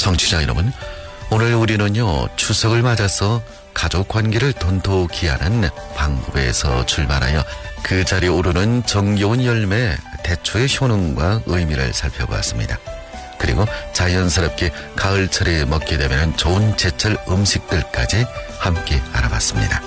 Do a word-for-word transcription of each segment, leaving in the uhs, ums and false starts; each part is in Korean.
청취자 여러분, 오늘 우리는요, 추석을 맞아서 가족 관계를 돈독히 하는 방법에서 출발하여 그 자리에 오르는 정겨운 열매, 대추의 효능과 의미를 살펴보았습니다. 그리고 자연스럽게 가을철에 먹게 되면 좋은 제철 음식들까지 함께 알아봤습니다.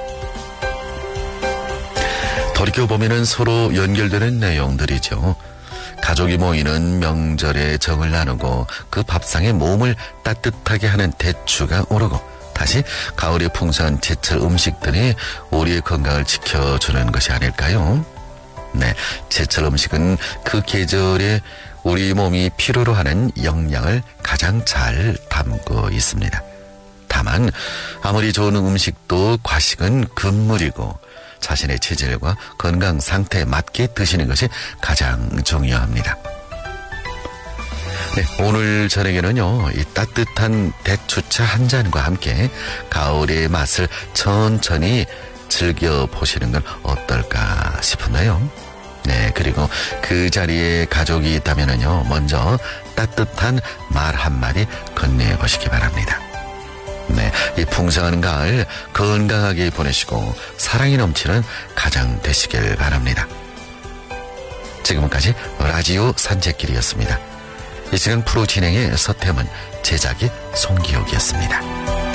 돌이켜보면 서로 연결되는 내용들이죠. 가족이 모이는 명절에 정을 나누고 그 밥상에 몸을 따뜻하게 하는 대추가 오르고 다시 가을에 풍성한 제철 음식들이 우리의 건강을 지켜주는 것이 아닐까요? 네, 제철 음식은 그 계절에 우리 몸이 필요로 하는 영양을 가장 잘 담고 있습니다. 다만 아무리 좋은 음식도 과식은 금물이고 자신의 체질과 건강 상태에 맞게 드시는 것이 가장 중요합니다. 네, 오늘 저녁에는요, 이 따뜻한 대추차 한 잔과 함께 가을의 맛을 천천히 즐겨보시는 건 어떨까 싶은데요. 네, 그리고 그 자리에 가족이 있다면요, 먼저 따뜻한 말 한마디 건네보시기 바랍니다. 네, 이 풍성한 가을 건강하게 보내시고 사랑이 넘치는 가정 되시길 바랍니다. 지금까지 라디오 산책길이었습니다. 이 시간 프로 진행의 서태문, 제작이 송기옥이었습니다.